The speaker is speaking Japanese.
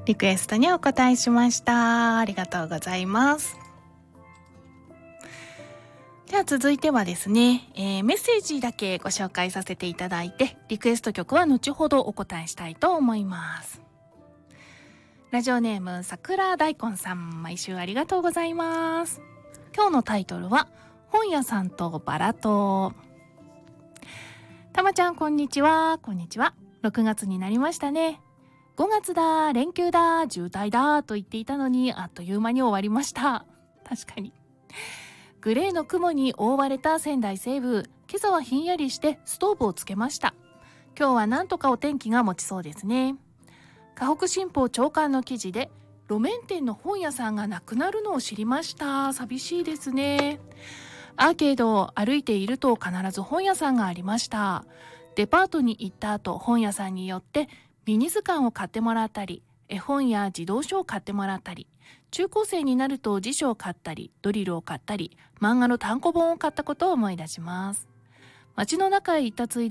リクエストにお答えしました。ありがとうございます。では続いてはですね、メッセージだけご紹介させていただいて、リクエスト曲は後ほどお答えしたいと思います。ラジオネーム桜大根さん、毎週ありがとうございます。今日のタイトルは本屋さんとバラと。たまちゃんこんにちは。こんにちは。6月になりましたね。5月だ、連休だ、渋滞だと言っていたのに、あっという間に終わりました。確かに。グレーの雲に覆われた仙台西部、今朝はひんやりしてストーブをつけました。今日はなんとかお天気が持ちそうですね。河北新報朝刊の記事で、路面店の本屋さんがなくなるのを知りました。寂しいですね。アーケードを歩いていると必ず本屋さんがありました。デパートに行った後、本屋さんによってミニ図鑑を買ってもらったり、絵本や児童書を買ってもらったり、中高生になると辞書を買ったり、ドリルを買ったり、漫画の単行本を買ったことを思い出します。街の中へ行ったついで